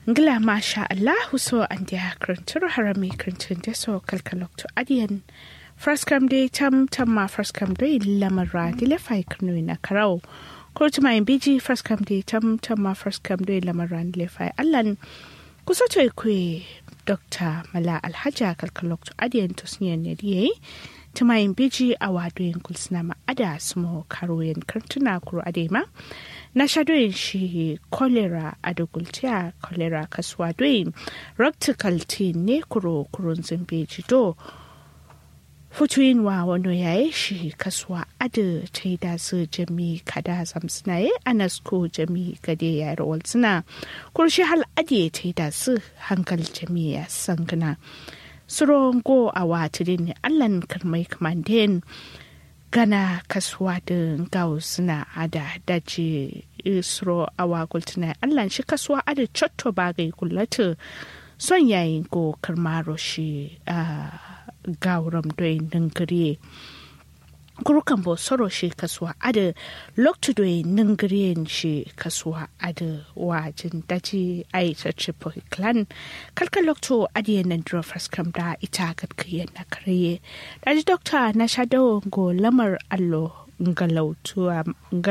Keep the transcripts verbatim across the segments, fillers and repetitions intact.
Ngila masha Allahu so an dia kruntur harami kruntun de so kalkalok to adiyan. First come day tam tam ma first come day lamara dile fai krnu na karau. Kurtu mai biji first come day tam tam ma first come day lamara dile fai allan. Kusa to kwe Doctor Mala Alhaja kalkalok to adiyan to sniyan ne diye. Tumayin biji a wadoyin kulsina ma'ada sumo karoyin kartuna kuro adema na shadoyin shi kolera a dogultiya kolera kasuwa doyin rectical ne kuro kurun zimbeji do futuyin wa wano yayi shi kasuwa adu ta yi da su jami kada zamsinaye anasko jami gade ya rawar suna kurshi hal ade ta yi da su hankal jami ya sangana surongo a watirin allan karmai kamanden gana kasuwa da gawo suna ada daji isro a wagultuna allan shi kasuwa ada cotto bagai kullata son yayin go karmaro shi a gawuram doyin dangare kurukan bo soro shi kasuwa ada loktu doyin nangare shi kasuwa ada wajin daji aita triple clan kalka loktu adiyan nan dro first kam da ita gadkiyan na kare daji doctor na shadow go lamar allo ngalautuwa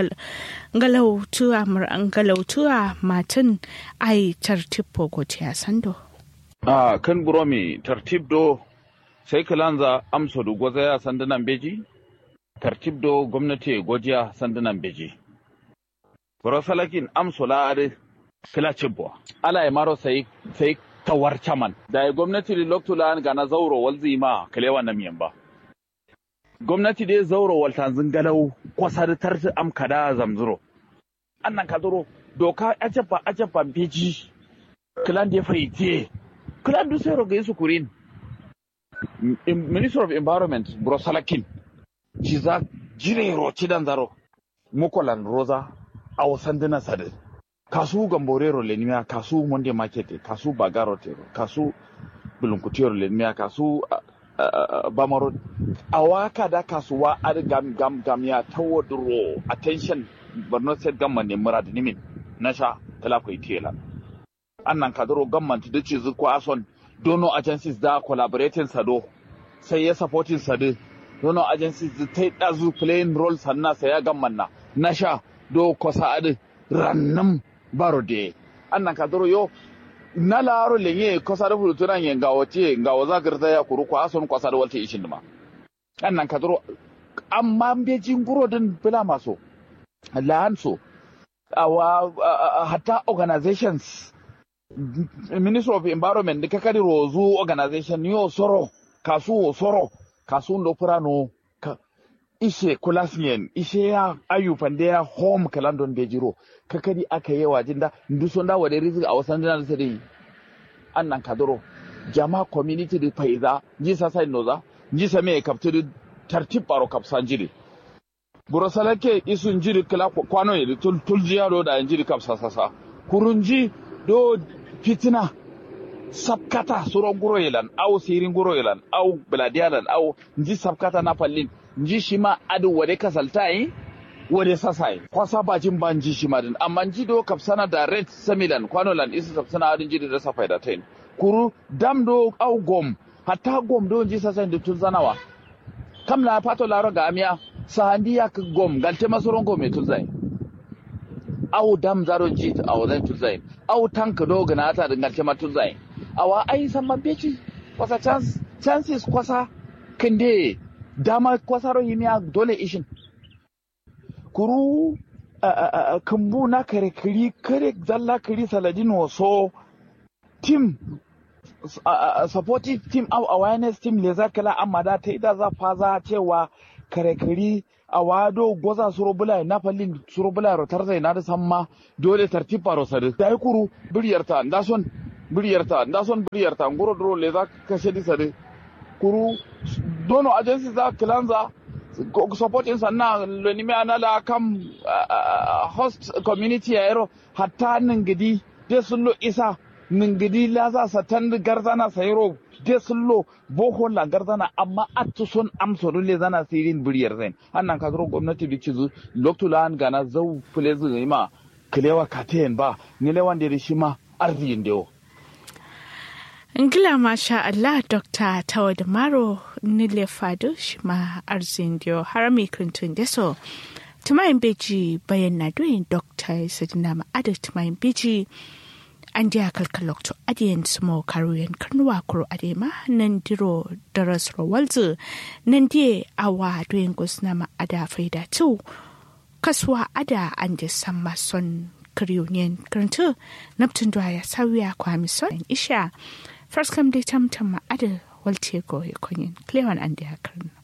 ngalautuwa mar ngalautuwa matan ai tartipo go tiya sando a kan buromi tartib do sai kalanza amso do goza ya sandanan beji tartib do gwamnati gojiya sandunan beji. Burasalakin amsola ade kila cibbo. Ala ya maro sai sai tawar chaman. Da ya gwamnati da loktula an gana zauro walzi ma kalewa na miyan ba. Gwamnati dai zauro waltan zingalau kwasa da tarti am kada zamzuro. Annan ka zuro doka ajabba ajabba beji. Kilan da ya faite. Kilan du sai roga su kurin. Minister of Environment Burasalakin. Jiza jirero cidan zaro mukolan roza a wasan dina sade kasu gamborero lenimiya kasu monde market kasu bagaro tero kasu bulunkutero lenimiya kasu bamaro awaka da kasuwa ar gam gam gam ya tawadro attention Borno State gamman ne murad nimin nasha talako itela annan kadaro gamman da ce zuko ason dono agencies da collaborating sado sai ya supporting sade dono agencies ta yi ɗazu playing role sannan sai ya gamman na na sha do kosa adi rannam baro de annan ka doro yo na laro lenye kosa da fulu tunan yen gawo ce gawo za garza ya kuru ko ason kosa da walta ishin ma annan ka doro amma be jinguro din bila maso lahan so awa hatta organizations Ministry of Environment da kakari rozu organization yo soro kasu soro kasun do purano ka ishe kulasien ishe ya ayufan da ya home kalandon bejiro kakadi aka yi wajin da nduson da wade rizik a wasan dinar sai annan kadoro jama community da faiza ji sasa noza ji same kapturi tartib baro kapsan jiri burosalake isun jiri kala kwano ne tul tuljiya do da jiri kapsa sasa kurunji do fitina sabkata suron guro yelan au sirin guro yelan au bladialan au nji sabkata na pallin nji shima adu wade kasalta yi wade sasai kwasa bajin ban ji shima din amma nji do kapsana da red samilan kwanolan isu kapsana adin ji da sa faida tain kuru dam do au gom hatta gom do nji sasai da tulzanawa kam la pato laro ga amiya sahandi ya gom galte masuron gom e tulzai au dam zaro ji au zai tulzai au tank do gana ta galte ma tulzai awa ai san mabeci kwasa chance chances kwasa kende dama kwasa ro yimiya dole ishin kuru kumbu na kare kiri kare zalla kiri saladin waso team supportive team au awareness team le zakala amma da ta ida za faza cewa kare kiri awado goza surobula na fallin surobula rotar zai na da samma dole tartiba rosare dai kuru biriyarta ndason biriyarta ndason biriyarta ngoro dro le za ka shedi sare kuru dono agency za kilanza supporting sanna le nime anala kam host community aero hatta ningidi de sullo isa ningidi la za satan garzana sayro de sullo boko la garzana amma attu son amso le zana sirin biriyar zain annan ka zuro gwamnati bi cizu loktulan gana zau fulezi ma kilewa katen ba ni lewan da shi ma arzikin dewo. Ngila masha Allah Dokta Tawad Maro Nile Fado Shima Arzindio Harami Clinton Deso Tumayin Beji Bayan Naduin Dokta Sadinama Ada Tumayin Beji Andia Kalkalokto Adian Smo Karuyan Kanwa Kuro Adema Nandiro Darasro Walzu Nandie Awa Duin Gusnama Ada Faida Tu Kaswa Ada Ande Sama Son Karyunian Karantu Naptun Dwaya Sawia Kwamison Isha First come day tam tam ma ada walte go ya kunyin klewan an da hakan